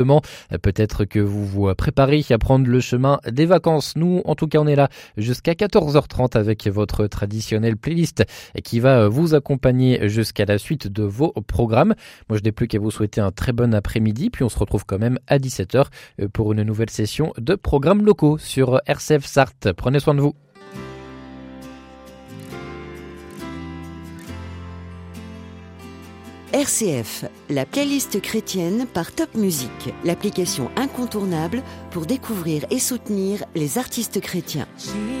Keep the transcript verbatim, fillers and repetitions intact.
Peut-être que vous vous préparez à prendre le chemin des vacances. Nous, en tout cas, on est là jusqu'à quatorze heures trente avec votre traditionnelle playlist qui va vous accompagner jusqu'à la suite de vos programmes. Moi, je n'ai plus qu'à vous souhaiter un très bon après-midi, puis on se retrouve quand même à dix-sept heures pour une nouvelle session de programmes locaux sur R C F Sarthe. Prenez soin de vous. R C F, la playlist chrétienne par Top Music, l'application incontournable pour découvrir et soutenir les artistes chrétiens.